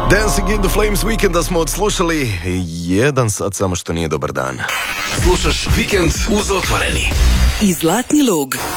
Dancing in the Flames Weekenda smo odslušali 1 sat, samo što nije dobar dan. Slušaš Vikend uz Otvoreni. I Zlatni log.